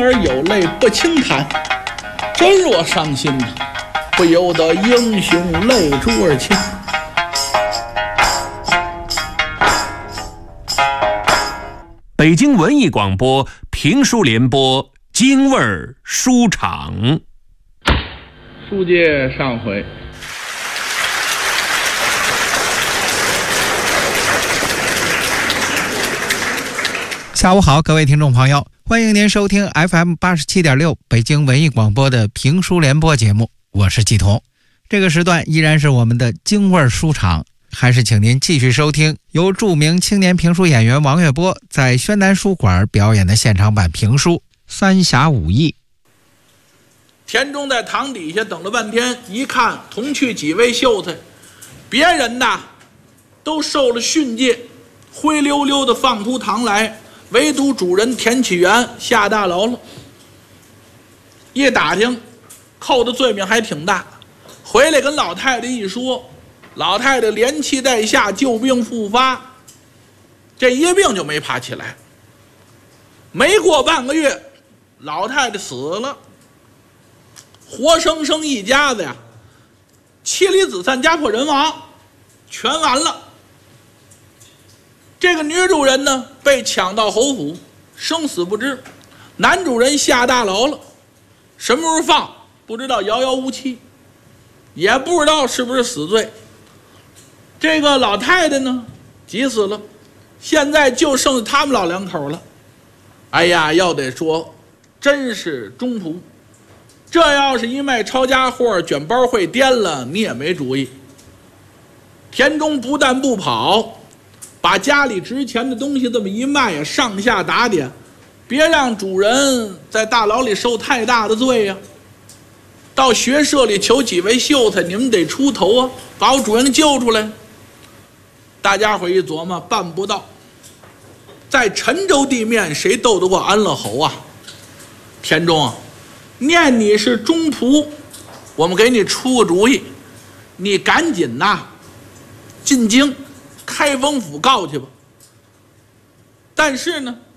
儿有泪不轻弹，真若伤心呐，不由得英雄泪珠儿倾。 北京文艺广播评书联播京味儿书场。 书接上回， 下午好，各位听众朋友，欢迎您收听 FM87.6 北京文艺广播的评书联播节目，我是季彤。这个时段依然是我们的京味儿书场，还是请您继续收听由著名青年评书演员王月波在宣南书馆表演的现场版评书《三侠五义》。 田中在堂底下等了半天，一看同去几位秀才，别人呐都受了训诫，灰溜溜的放出堂来，唯独主人田启元下大牢了。一打听，扣的罪名还挺大，回来跟老太太一说，老太太连气带下，旧病复发，这一病就没爬起来。没过半个月，老太太死了，活生生一家子呀，妻离子散，家破人亡，全完了。这个女主人呢，被抢到侯府，生死不知；男主人下大牢了，什么时候放不知道，遥遥无期，也不知道是不是死罪。这个老太太呢，急死了，现在就剩下他们老两口了。哎呀，要得说真是中途，这要是一卖抄家货卷包会颠了，你也没主意。田中不但不跑，把家里值钱的东西这么一卖呀，上下打点，别让主人在大牢里受太大的罪呀。到学社里求几位秀才，你们得出头啊，把我主人救出来。大家伙一琢磨，办不到。在陈州地面，谁斗得过安乐侯啊？田中啊，念你是中仆，我们给你出个主意，你赶紧呐进京开封府告去吧。但是呢，